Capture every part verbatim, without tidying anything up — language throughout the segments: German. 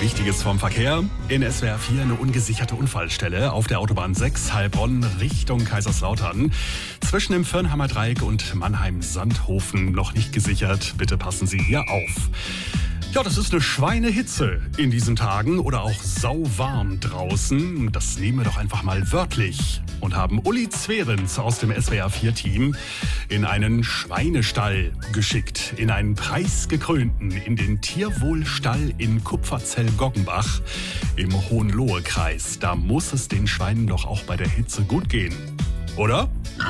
Wichtiges vom Verkehr. In S W R vier eine ungesicherte Unfallstelle auf der Autobahn sechs Heilbronn Richtung Kaiserslautern. Zwischen dem Firnheimer Dreieck und Mannheim-Sandhofen noch nicht gesichert. Bitte passen Sie hier auf. Ja, das ist eine Schweinehitze in diesen Tagen oder auch sauwarm draußen. Das nehmen wir doch einfach mal wörtlich und haben Uli Zwerens aus dem S W R vier Team in einen Schweinestall geschickt. In einen preisgekrönten, in den Tierwohlstall in Kupferzell-Goggenbach im Hohenlohe-Kreis. Da muss es den Schweinen doch auch bei der Hitze gut gehen, oder?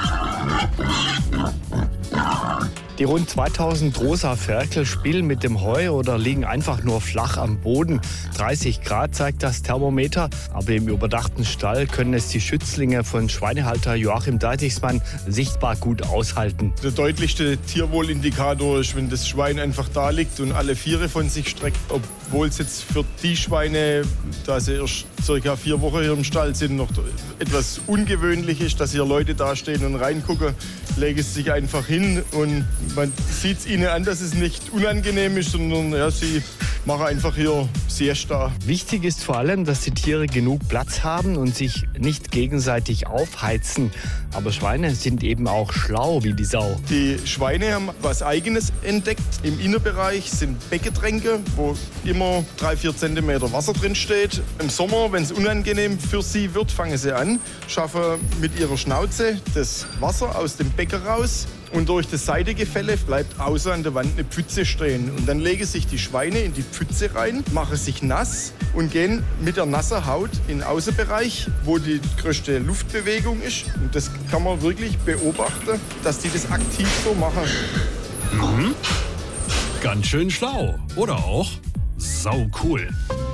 Die rund zweitausend rosa Ferkel spielen mit dem Heu oder liegen einfach nur flach am Boden. dreißig Grad zeigt das Thermometer, aber im überdachten Stall können es die Schützlinge von Schweinehalter Joachim Deitichsmann sichtbar gut aushalten. Der deutlichste Tierwohlindikator ist, wenn das Schwein einfach da liegt und alle Viere von sich streckt, obwohl es jetzt für die Schweine, da sie erst circa vier Wochen hier im Stall sind, noch etwas ungewöhnlich ist, dass hier Leute dastehen und reingucken, legen es sich einfach hin und man sieht es ihnen an, dass es nicht unangenehm ist, sondern ja, sie machen einfach hier Siesta. Wichtig ist vor allem, dass die Tiere genug Platz haben und sich nicht gegenseitig aufheizen. Aber Schweine sind eben auch schlau wie die Sau. Die Schweine haben was Eigenes entdeckt. Im Innerbereich sind Beckgetränke, wo immer drei, vier Zentimeter Wasser drin steht. Im Sommer, wenn es unangenehm für sie wird, fangen sie an, schaffen mit ihrer Schnauze das Wasser aus dem Becken raus. Und durch das Seitengefälle bleibt außer an der Wand eine Pfütze stehen. Und dann legen sich die Schweine in die Pfütze rein, machen sich nass und gehen mit der nassen Haut in den Außenbereich, wo die größte Luftbewegung ist. Und das kann man wirklich beobachten, dass die das aktiv so machen. Mhm. Ganz schön schlau. Oder auch sau cool.